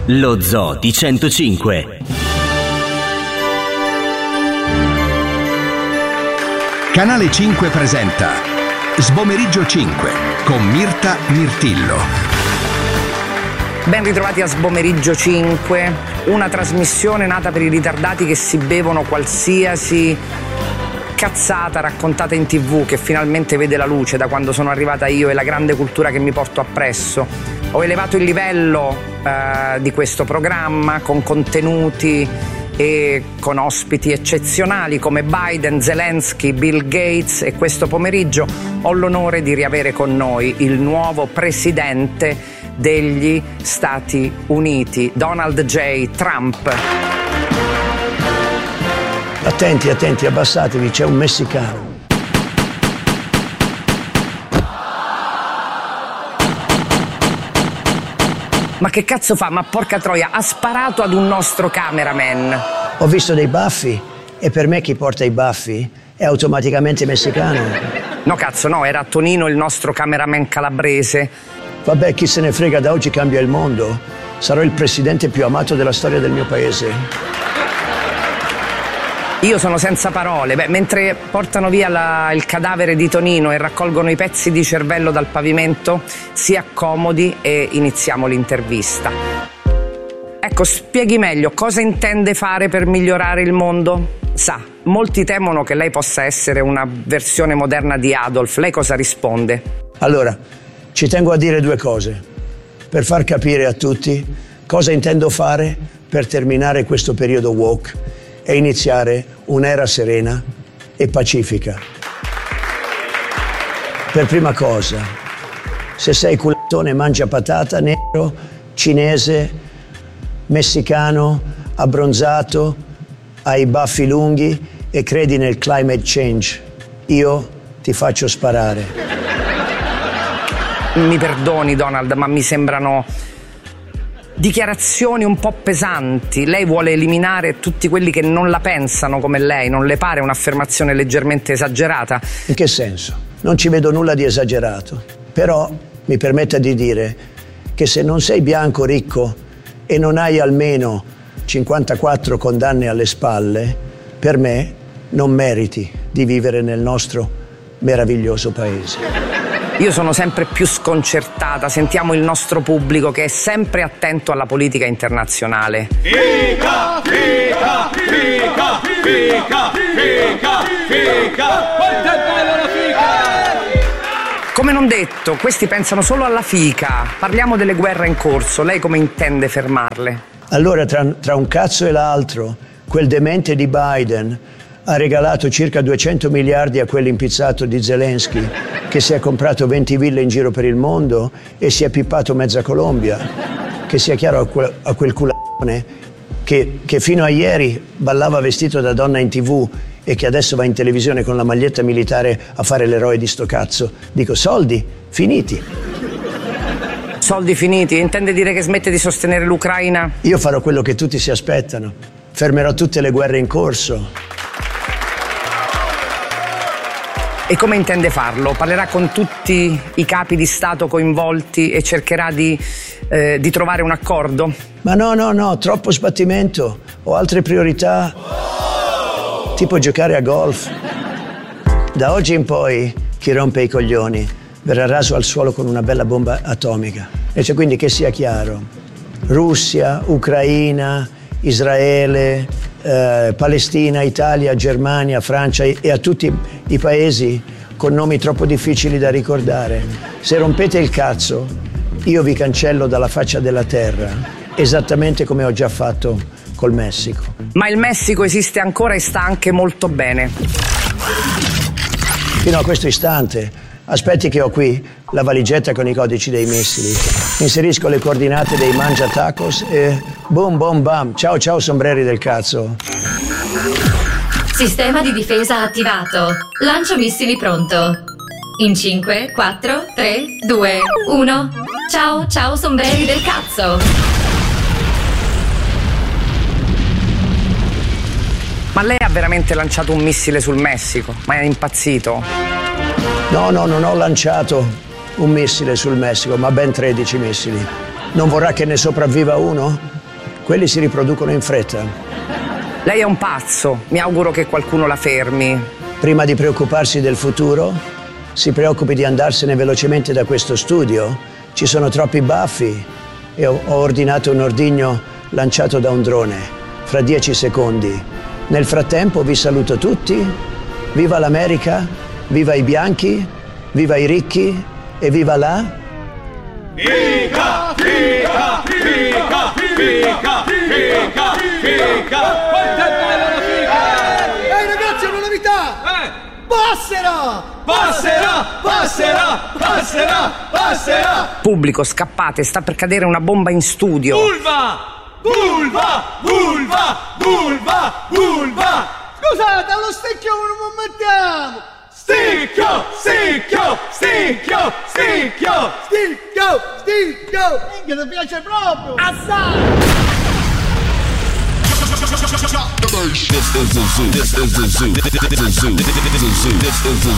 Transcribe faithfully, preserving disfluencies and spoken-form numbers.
Lo Zoo di centocinque. Canale cinque presenta Sbomeriggio cinque con Mirta Mirtillo. Ben ritrovati a Sbomeriggio cinque, una trasmissione nata per i ritardati che si bevono qualsiasi cazzata raccontata in tv, che finalmente vede la luce da quando sono arrivata io e la grande cultura che mi porto appresso. Ho elevato il livello eh, di questo programma con contenuti e con ospiti eccezionali come Biden, Zelensky, Bill Gates, e questo pomeriggio ho l'onore di riavere con noi il nuovo presidente degli Stati Uniti, Donald J. Trump. Attenti, attenti, abbassatevi, c'è un messicano. Ma che cazzo fa? Ma porca troia, ha sparato ad un nostro cameraman. Ho visto dei baffi e per me chi porta i baffi è automaticamente messicano. No cazzo, no, era Tonino, il nostro cameraman calabrese. Vabbè, chi se ne frega, da oggi cambia il mondo. Sarò il presidente più amato della storia del mio paese. Io sono senza parole. Beh, mentre portano via la, il cadavere di Tonino e raccolgono i pezzi di cervello dal pavimento, si accomodi e iniziamo l'intervista. Ecco, spieghi meglio cosa intende fare per migliorare il mondo? Sa, molti temono che lei possa essere una versione moderna di Adolf. Lei cosa risponde? Allora, ci tengo a dire due cose, per far capire a tutti cosa intendo fare per terminare questo periodo woke e iniziare un'era serena e pacifica. Per prima cosa, se sei culettone mangia patata, nero, cinese, messicano, abbronzato, hai i baffi lunghi e credi nel climate change, io ti faccio sparare. Mi perdoni Donald, ma mi sembrano dichiarazioni un po' pesanti. Lei vuole eliminare tutti quelli che non la pensano come lei. Non le pare un'affermazione leggermente esagerata? In che senso? Non ci vedo nulla di esagerato. Però mi permetta di dire che se non sei bianco, ricco e non hai almeno cinquantaquattro condanne alle spalle, per me non meriti di vivere nel nostro meraviglioso paese. Io sono sempre più sconcertata, sentiamo il nostro pubblico che è sempre attento alla politica internazionale. Fica, fica, fica, fica, fica, fica, quanto è bella la fica! Come non detto, questi pensano solo alla fica. Parliamo delle guerre in corso, lei come intende fermarle? Allora, tra, tra un cazzo e l'altro, quel demente di Biden ha regalato circa duecento miliardi a quell'impizzato di Zelensky, che si è comprato venti ville in giro per il mondo e si è pippato mezza Colombia. Che sia chiaro a quel, a quel culone che, che fino a ieri ballava vestito da donna in tv e che adesso va in televisione con la maglietta militare a fare l'eroe di sto cazzo. Dico, soldi finiti. Soldi finiti? Intende dire che smette di sostenere l'Ucraina? Io farò quello che tutti si aspettano. Fermerò tutte le guerre in corso. E come intende farlo? Parlerà con tutti i capi di Stato coinvolti e cercherà di, eh, di trovare un accordo? Ma no, no, no, troppo sbattimento. Ho altre priorità, tipo giocare a golf. Da oggi in poi chi rompe i coglioni verrà raso al suolo con una bella bomba atomica. E cioè, quindi che sia chiaro, Russia, Ucraina, Israele, Eh, Palestina, Italia, Germania, Francia e a tutti i paesi con nomi troppo difficili da ricordare. Se rompete il cazzo, io vi cancello dalla faccia della terra, esattamente come ho già fatto col Messico. Ma il Messico esiste ancora e sta anche molto bene. Fino a questo istante. Aspetti che ho qui la valigetta con i codici dei missili. Inserisco le coordinate dei mangia tacos e boom boom bam. Ciao ciao sombreri del cazzo. Sistema di difesa attivato. Lancio missili pronto. In cinque, quattro, tre, due, uno. Ciao ciao sombreri del cazzo. Ma lei ha veramente lanciato un missile sul Messico? Ma è impazzito? No, no, non ho lanciato un missile sul Messico, ma ben tredici missili. Non vorrà che ne sopravviva uno? quelli si riproducono in fretta. Lei è un pazzo, mi auguro che qualcuno la fermi. Prima di preoccuparsi del futuro, si preoccupi di andarsene velocemente da questo studio. Ci sono troppi baffi e ho, ho ordinato un ordigno lanciato da un drone fra dieci secondi. Nel frattempo vi saluto tutti. Viva l'America, viva i bianchi, viva i ricchi e viva la... Fica, fica, fica, fica, fica, fica. Quanto è bella la fica! Ehi ragazzi, è una novità! Eh! Passerà! Passerà, passerà, passerà, passerà! Pubblico, scappate, sta per cadere una bomba in studio. Vulva! Vulva! Vulva! Vulva! Vulva! Scusate, allo stecchio non mettiamo! Sticchio! Sticchio! Sticchio! Sticchio! Sticchio! Sticchio! Minchia, ti piace proprio! Assai! This is the zoo. This is the zoo. This is the zoo. This is the zoo. This is the zoo.